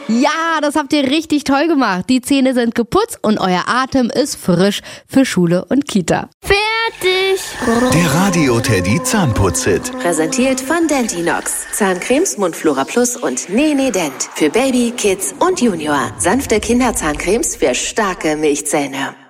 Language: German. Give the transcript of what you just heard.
Ja, das habt ihr richtig toll gemacht. Die Zähne sind geputzt und euer Atem ist frisch für Schule und Kita. Fertig! Der Radio-Teddy Zahnputz-Hit. Präsentiert von Dentinox. Zahncremes, Mundflora Plus und Nene Dent. Für Baby, Kids und Junior. Sanfte Kinderzahncremes für starke Milchzähne.